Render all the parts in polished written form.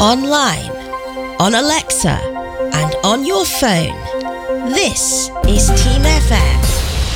online, on Alexa, and on your phone. This is Team FM.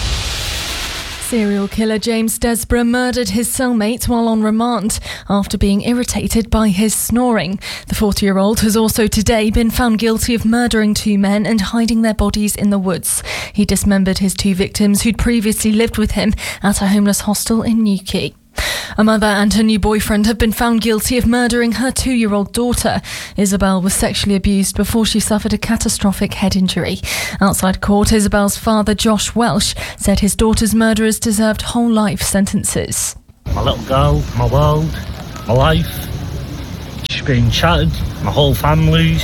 Serial killer James Desborough murdered his cellmate while on remand after being irritated by his snoring. The 40-year-old has also today been found guilty of murdering two men and hiding their bodies in the woods. He dismembered his two victims who'd previously lived with him at a homeless hostel in Newquay. A mother and her new boyfriend have been found guilty of murdering her 2-year-old daughter. Isabel was sexually abused before she suffered a catastrophic head injury. Outside court, Isabel's father, Josh Welsh, said his daughter's murderers deserved whole life sentences. My little girl, my world, my life, she's been shattered. My whole family's,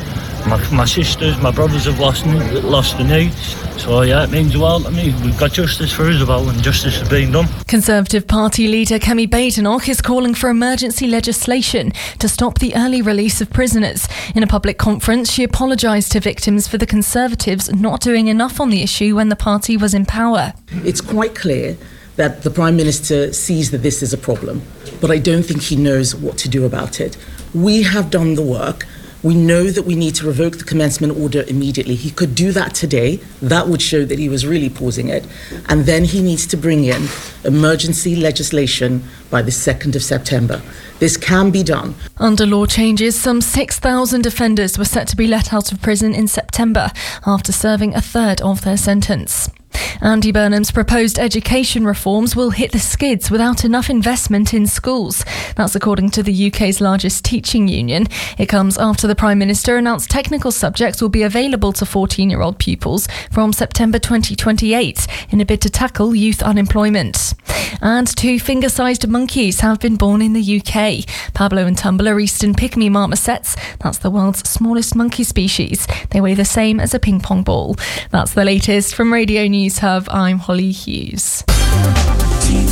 my sisters, my brothers have lost the needs. So yeah, it means the world to me. We've got justice for Isabel and justice has been done. Conservative Party leader Kemi Badenoch is calling for emergency legislation to stop the early release of prisoners. In a public conference, she apologised to victims for the Conservatives not doing enough on the issue when the party was in power. It's quite clear that the Prime Minister sees that this is a problem, but I don't think he knows what to do about it. We have done the work. We know that we need to revoke the commencement order immediately. He could do that today. That would show that he was really pausing it. And then he needs to bring in emergency legislation by the 2nd of September. This can be done. Under law changes, some 6,000 offenders were set to be let out of prison in September after serving a third of their sentence. Andy Burnham's proposed education reforms will hit the skids without enough investment in schools. That's according to the UK's largest teaching union. It comes after the Prime Minister announced technical subjects will be available to 14-year-old pupils from September 2028 in a bid to tackle youth unemployment. And 2 finger-sized monkeys have been born in the UK. Pablo and Tumble are eastern pygmy marmosets. That's the world's smallest monkey species. They weigh the same as a ping pong ball. That's the latest from Radio News Hub. I'm Holly Hughes. Team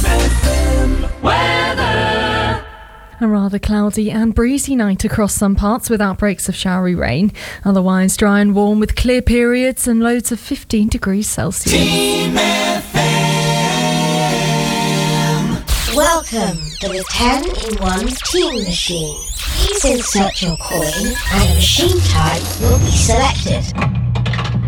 FM weather. A rather cloudy and breezy night across some parts with outbreaks of showery rain. Otherwise dry and warm with clear periods and lows of 15 degrees Celsius. Team FM. Welcome to the 10-in-1 Team Machine. Please insert your coin and a machine type will be selected.